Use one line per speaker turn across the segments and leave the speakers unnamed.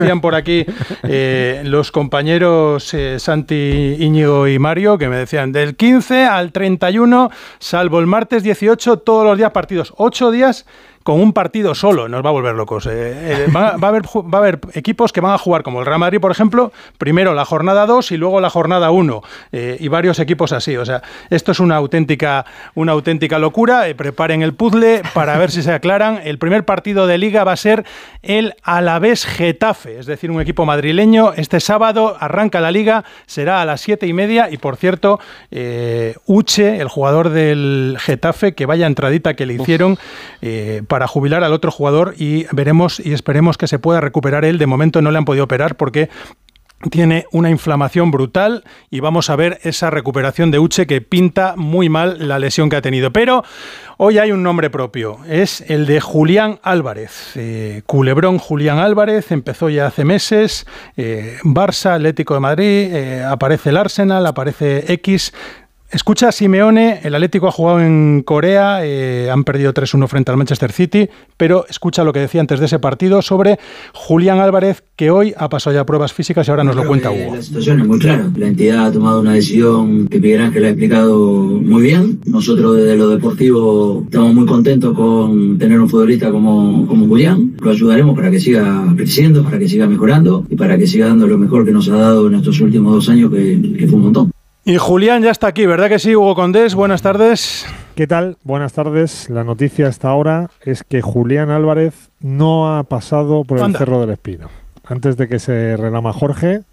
decían por aquí los compañeros Santi, Íñigo y Mario, que me decían del 15 al 31, salvo el martes 18, todos los días partidos, 8 días con un partido solo, nos va a volver locos. Va a haber equipos que van a jugar, como el Real Madrid, por ejemplo, primero la jornada 2 y luego la jornada 1, y varios equipos así. O sea, esto es una auténtica locura. Preparen el puzzle para ver si se aclaran. El primer partido de Liga va a ser el Alavés Getafe, es decir, un equipo madrileño. Este sábado arranca la Liga, será a las 7:30, y por cierto, Uche, el jugador del Getafe, que vaya entradita que le hicieron para jubilar al otro jugador, y veremos y esperemos que se pueda recuperar él. De momento no le han podido operar porque tiene una inflamación brutal, y vamos a ver esa recuperación de Uche, que pinta muy mal la lesión que ha tenido. Pero hoy hay un nombre propio, es el de Julián Álvarez. Culebrón Julián Álvarez, empezó ya hace meses, Barça, Atlético de Madrid, aparece el Arsenal, aparece X. Escucha a Simeone, el Atlético ha jugado en Corea, han perdido 3-1 frente al Manchester City, pero escucha lo que decía antes de ese partido sobre Julián Álvarez, que hoy ha pasado ya pruebas físicas y ahora nos lo cuenta Hugo.
La situación es muy clara, la entidad ha tomado una decisión que Miguel Ángel ha explicado muy bien. Nosotros desde lo deportivo estamos muy contentos con tener un futbolista como Julián. Lo ayudaremos para que siga creciendo, para que siga mejorando y para que siga dando lo mejor que nos ha dado en estos últimos 2 años, que fue un montón.
Y Julián ya está aquí, ¿verdad que sí, Hugo Condés? Buenas tardes.
¿Qué tal? Buenas tardes. La noticia hasta ahora es que Julián Álvarez no ha pasado por el Cerro del Espino. Antes de que se relama Jorge,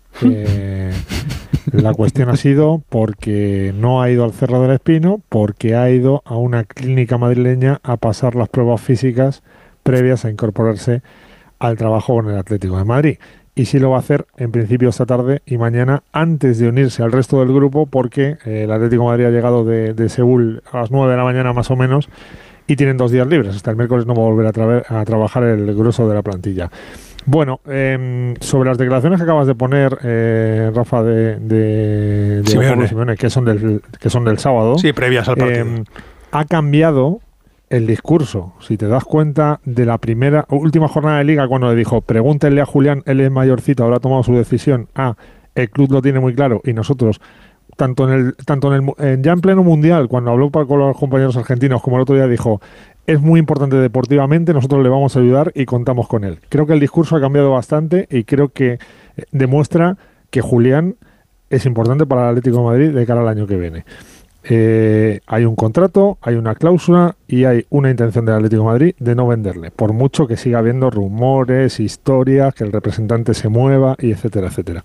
la cuestión ha sido porque no ha ido al Cerro del Espino, porque ha ido a una clínica madrileña a pasar las pruebas físicas previas a incorporarse al trabajo con el Atlético de Madrid. Y sí lo va a hacer en principio esta tarde y mañana, antes de unirse al resto del grupo, porque el Atlético de Madrid ha llegado de Seúl a las 9 de la mañana más o menos, y tienen 2 días libres. Hasta el miércoles no va a volver a trabajar el grueso de la plantilla. Bueno, sobre las declaraciones que acabas de poner, Rafa, de Simeone, que son del sábado.
Sí, previas al partido.
Ha cambiado el discurso, si te das cuenta, de la última jornada de Liga, cuando le dijo, pregúntenle a Julián, él es mayorcito, habrá tomado su decisión, el club lo tiene muy claro, y nosotros, ya en pleno Mundial, cuando habló con los compañeros argentinos, como el otro día dijo, es muy importante deportivamente, nosotros le vamos a ayudar y contamos con él. Creo que el discurso ha cambiado bastante y creo que demuestra que Julián es importante para el Atlético de Madrid de cara al año que viene. Hay un contrato, hay una cláusula y hay una intención del Atlético de Madrid de no venderle, por mucho que siga habiendo rumores, historias, que el representante se mueva, y etcétera, etcétera.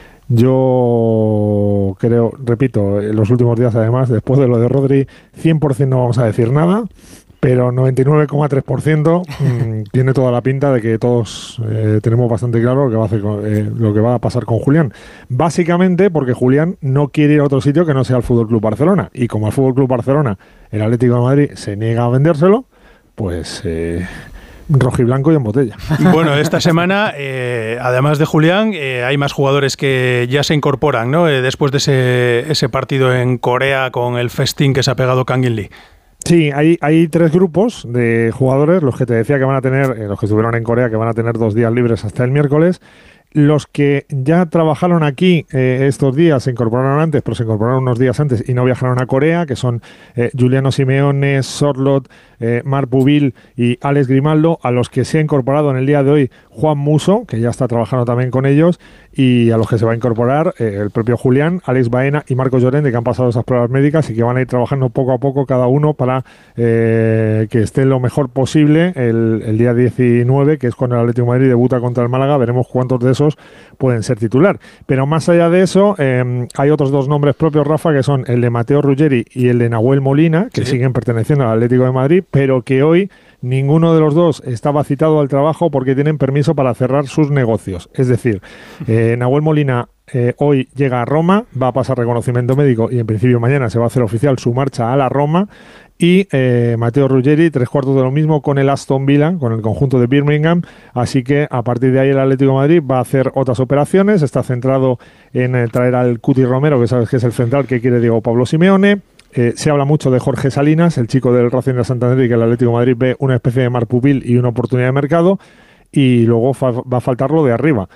Yo creo, repito, en los últimos días, además, después de lo de Rodri, 100% no vamos a decir nada, pero 99,3% tiene toda la pinta de que todos tenemos bastante claro lo que va a hacer lo que va a pasar con Julián. Básicamente porque Julián no quiere ir a otro sitio que no sea el Fútbol Club Barcelona, y como el Fútbol Club Barcelona, el Atlético de Madrid, se niega a vendérselo, pues rojiblanco y en botella.
Bueno, esta semana, además de Julián, hay más jugadores que ya se incorporan, ¿no? Después de ese partido en Corea con el festín que se ha pegado Kang In-lee.
Sí, hay 3 grupos de jugadores, los que te decía que van a tener, los que estuvieron en Corea, que van a tener 2 días libres hasta el miércoles. Los que ya trabajaron aquí estos días se incorporaron antes, pero se incorporaron unos días antes y no viajaron a Corea, que son Giuliano Simeone, Sorloth, Marc Bubil y Alex Grimaldo, a los que se ha incorporado en el día de hoy Juan Musso, que ya está trabajando también con ellos, y a los que se va a incorporar el propio Julián, Alex Baena y Marco Llorente, que han pasado esas pruebas médicas y que van a ir trabajando poco a poco cada uno para que esté lo mejor posible el día 19, que es cuando el Atlético de Madrid debuta contra el Málaga. Veremos cuántos de esos pueden ser titular. Pero más allá de eso, hay otros 2 nombres propios, Rafa, que son el de Mateo Ruggeri y el de Nahuel Molina, que siguen perteneciendo al Atlético de Madrid, pero que hoy ninguno de los 2 estaba citado al trabajo porque tienen permiso para cerrar sus negocios. Es decir, Nahuel Molina hoy llega a Roma, va a pasar reconocimiento médico y en principio mañana se va a hacer oficial su marcha a la Roma. Y Mateo Ruggeri, 3/4 de lo mismo con el Aston Villa, con el conjunto de Birmingham. Así que a partir de ahí el Atlético de Madrid va a hacer otras operaciones. Está centrado en traer al Cuti Romero, que sabes que es el central que quiere Diego Pablo Simeone. Se habla mucho de Jorge Salinas, el chico del Racing de Santander, y que el Atlético de Madrid ve una especie de Marc Bubil y una oportunidad de mercado. Y luego va a faltar lo de arriba.